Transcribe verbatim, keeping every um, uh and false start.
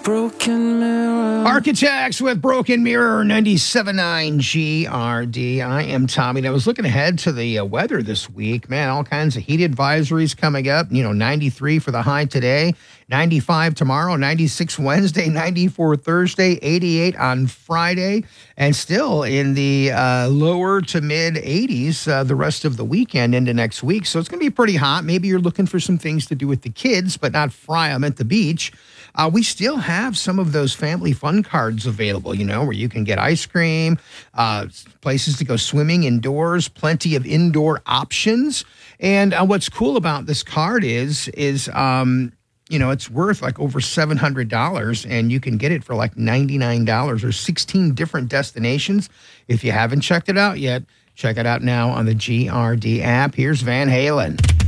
Broken Mirror. Architects with Broken Mirror, ninety-seven point nine G R D. I am Tommy. And I was looking ahead to the uh, weather this week. Man, all kinds of heat advisories coming up. You know, ninety-three for the high today, ninety-five tomorrow, ninety-six Wednesday, ninety-four Thursday, eighty-eight on Friday, and still in the uh, lower to mid eighties uh, the rest of the weekend into next week. So it's going to be pretty hot. Maybe you're looking for some things to do with the kids, but not fry them at the beach. Uh, we still have some of those family fun cards available, you know, where you can get ice cream, uh, places to go swimming indoors, plenty of indoor options. And uh, what's cool about this card is, is um, you know, it's worth like over seven hundred dollars, and you can get it for like ninety-nine dollars or sixteen different destinations. If you haven't checked it out yet, check it out now on the G R D app. Here's Van Halen.